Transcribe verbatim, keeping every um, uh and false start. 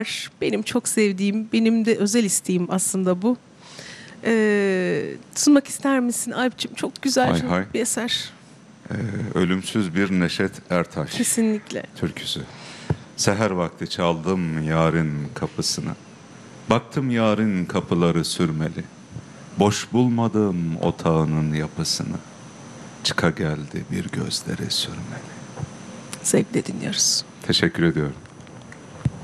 Benim çok sevdiğim, benim de özel isteğim aslında bu. Ee, sunmak ister misin Alp'ciğim? Çok güzel Hay çok hay. bir eser. Ee, Ölümsüz bir Neşet Ertaş Kesinlikle. türküsü. Seher vakti çaldım yarın kapısını. Baktım yarın kapıları sürmeli. Boş bulmadım otağının yapısını. Çıka geldi bir gözleri sürmeli. Zevkle dinliyoruz. Teşekkür ediyorum.